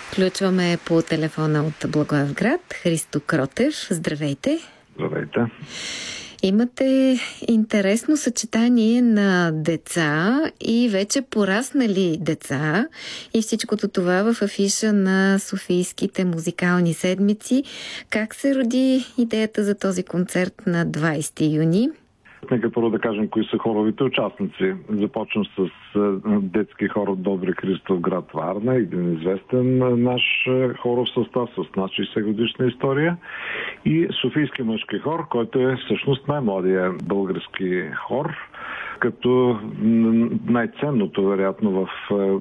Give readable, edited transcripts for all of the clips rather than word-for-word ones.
Включваме по телефона от Благоевград Христо Кротев. Здравейте! Здравейте! Имате интересно съчетание на деца и вече пораснали деца и всичкото това в афиша на Софийските музикални седмици. Как се роди идеята за този концерт на 20 юни? Нека първо да кажем кои са хоровите участници. Започвам с детски хор от Добри Христов, град Варна, един известен наш хоров състав с над 60 годишна история, и Софийски мъжки хор, който е всъщност най-младия български хор, като най-ценното вероятно в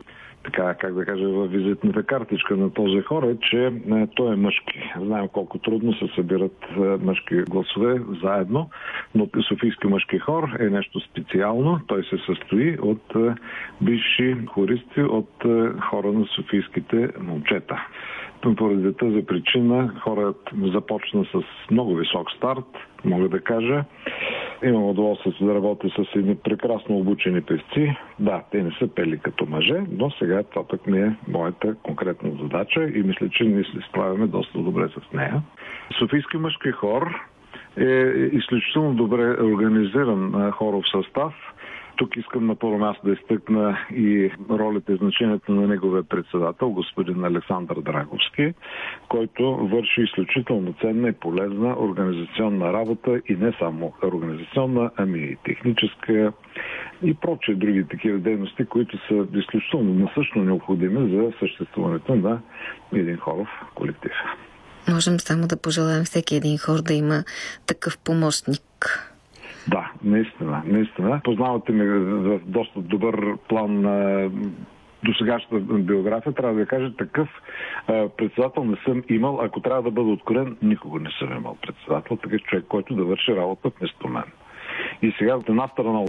във визитната картичка на този хор е, че той е мъжки. Знаем колко трудно се събират мъжки гласове заедно, но Софийски мъжки хор е нещо специално. Той се състои от бивши хористи от хора на софийските момчета. Поради тази причина хорът започна с много висок старт, мога да кажа. Имам удоволствието да работя с едни прекрасно обучени певци. Да, те не са пели като мъже, но сега това пък ми е моята конкретна задача и мисля, че ние се справяме доста добре с нея. Софийски мъжки хор е изключително добре организиран хоров състав. Тук искам на първо място да изтъкна и ролята и значението на неговия председател, господин Александър Драговски, който върши изключително ценна и полезна организационна работа, и не само организационна, ами и техническа и прочие други такива дейности, които са изключително насъщно необходими за съществуването на един хоров колектив. Можем само да пожелаем всеки един хор да има такъв помощник. Да, наистина. Познавате ми в доста добър план до сегашната биография. Трябва да кажа, такъв председател не съм имал. Ако трябва да бъда откровен, никога не съм имал председател. Такъв човек, който да върши работа вместо мен. И сега от една страна